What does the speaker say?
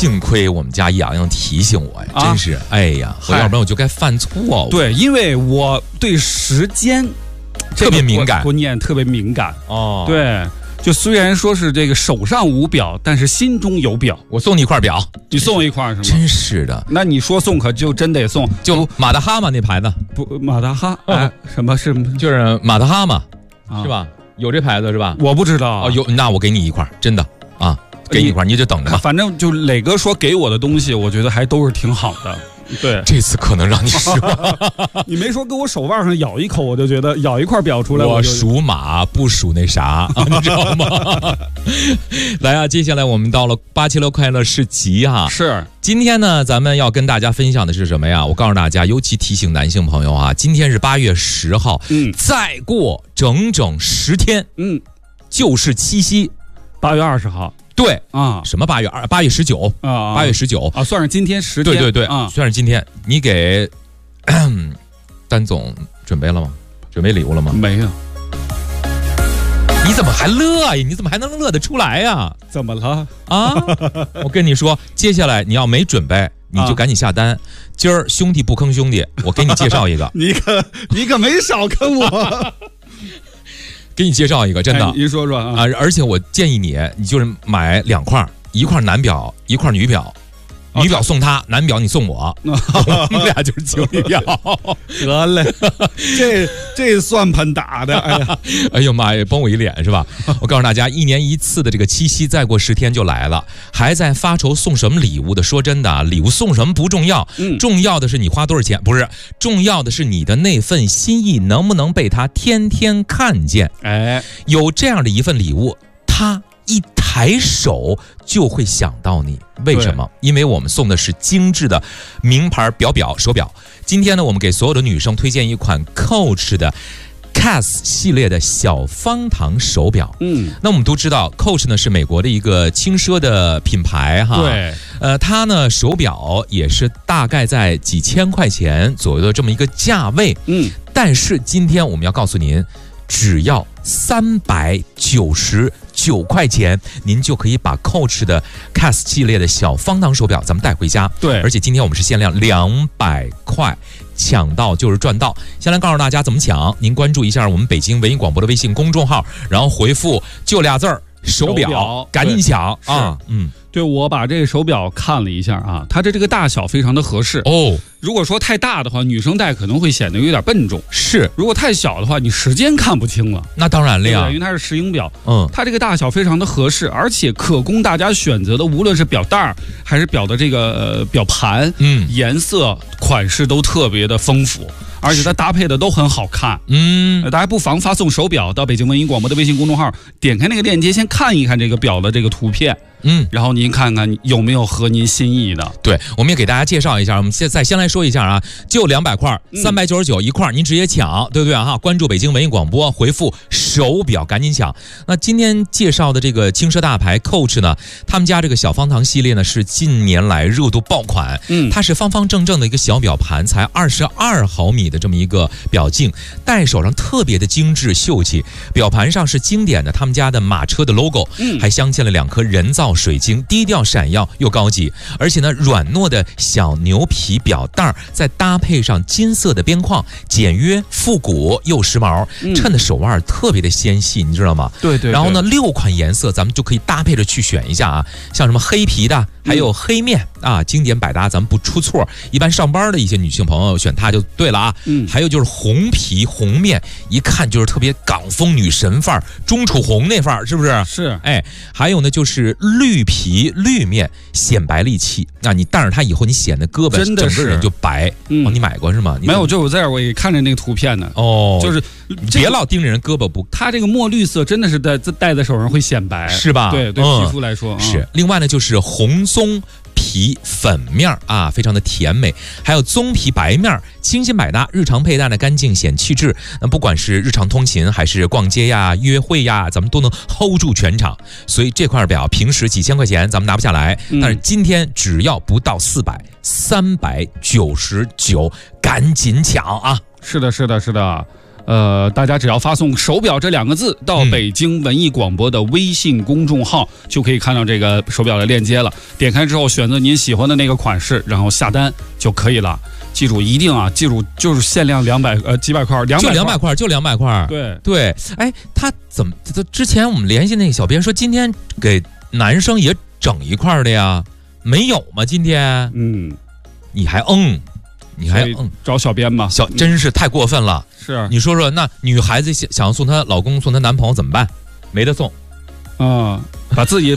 幸亏我们家洋洋提醒我呀，真是，哎呀，要不然我就该犯错误。 对，因为我对时间特别敏感， 观念特别敏感哦。对，就虽然说是这个手上无表，但是心中有表。 我送你一块表， 你送我一块是吗？ 真是的。 那你说送可就真得送， 就马达哈嘛那牌子， 不，马达哈，哎，什么是？ 就是马达哈嘛，是吧？有这牌子是吧？ 我不知道哦，有，那我给你一块，真的啊。给你一块，你就等着吧。 反正就磊哥说给我的东西，我觉得还都是挺好的。对， 这次可能让你失望。 你没说跟我手腕上咬一口，我就觉得咬一块表出来。 我属马，不属那啥，你知道吗？来啊，接下来我们到了876快乐市集啊。 是， 今天呢，咱们要跟大家分享的是什么呀？我告诉大家，尤其提醒男性朋友啊，今天是8月10号，再过整整10天，就是七夕 ，8月20号。 对啊，什么8月19啊？8月19 啊，算是今天10天。 对，算是今天。你给丹总准备了吗？准备礼物了吗？ 没有。 你怎么还乐呀？你怎么还能乐得出来呀？ 怎么了啊？我跟你说，接下来你要没准备，你就赶紧下单。今儿兄弟不坑兄弟，我给你介绍一个。 你可没少坑我。 给你介绍一个，真的， 您说说啊！ 而且我建议你就是买2块，一块男表，一块女表，女表送他，男表你送我，我们俩就是情侣表。 得嘞，这算盘打的，哎呀， 哎呦妈呀，崩我一脸是吧？我告诉大家，1年1次的这个七夕，再过10天就来了，还在发愁送什么礼物的。说真的啊，礼物送什么不重要，重要的是你花多少钱，不是，重要的是你的那份心意能不能被他天天看见。 哎， 有这样的一份礼物，他一抬手就会想到你。为什么？因为我们送的是精致的名牌手表。今天呢，我们给所有的女生推荐一款 Coach 的 CAS 系列的小方糖手表。那我们都知道 Coach 呢是美国的一个轻奢的品牌哈。 对， 它呢手表也是大概在几千块钱左右的这么一个价位。但是今天我们要告诉您，只要399块钱，您就可以把 Coach 的 CAS 系列的小方糖手表咱们带回家。 对， 而且今天我们是限量200块，抢到就是赚到。先来告诉大家怎么抢，您关注一下我们北京文艺广播的微信公众号，然后回复就俩字儿手表，赶紧抢啊！ 对，我把这个手表看了一下啊，它的这个大小非常的合适哦。如果说太大的话，女生戴可能会显得有点笨重。 是， 如果太小的话，你时间看不清了。 那当然了呀， 因为它是石英表。它这个大小非常的合适，而且可供大家选择的，无论是表带儿还是表的这个表盘，颜色款式都特别的丰富。而且它搭配的都很好看，大家不妨发送手表到北京文艺广播的微信公众号，点开那个链接，先看一看这个表的这个图片，然后您看看有没有合您心意的。 对，我们也给大家介绍一下，我们先来说一下啊，就200块，399一块，您直接抢，对不对啊？关注北京文艺广播，回复手表，赶紧抢。那今天介绍的这个轻奢大牌 Coach 呢，他们家这个小方糖系列呢是近年来热度爆款，它是方方正正的一个小表盘，才22毫米的这么一个表径，戴手上特别的精致秀气。表盘上是经典的他们家的马车的 logo，还镶嵌了2颗人造水晶，低调闪耀又高级。而且呢，软糯的小牛皮表带再搭配上金色的边框，简约复古又时髦，衬的手腕特别的纤细，你知道吗？ 对。 然后呢，6款颜色咱们就可以搭配着去选一下啊，像什么黑皮的，还有黑面啊，经典百搭，咱们不出错。一般上班的一些女性朋友选它就对了啊。还有就是红皮红面，一看就是特别港风女神范儿，钟楚红那范儿，是不是？ 是。 哎，还有呢就是绿皮绿面，显白利气。那你戴着它以后，你显得胳膊整个人就白。你买过是吗？ 没有，就我在这儿我也看着那个图片呢。就是别老盯着人胳膊不。 它这个墨绿色真的是戴在手上会显白， 是吧？ 对，对皮肤来说是。另外呢，就是红棕皮粉面啊，非常的甜美，还有棕皮白面，清新百搭，日常佩戴的干净显气质。那不管是日常通勤还是逛街呀、约会呀，咱们都能 hold 住全场。所以这块表平时几千块钱咱们拿不下来，但是今天只要不到400，399，赶紧抢啊！ 是的。 大家只要发送手表这2个字到北京文艺广播的微信公众号，就可以看到这个手表的链接了。点开之后选择您喜欢的那个款式，然后下单就可以了。记住，一定啊，记住就是限量几百块，200块， 就200块。对，哎，他怎么？之前我们联系那个小编说，今天给男生也整一块的呀，没有吗？今天，你还找小编吧， 真是太过分了。 是， 你说说，那女孩子想要送她老公、送她男朋友怎么办？没得送， 把自己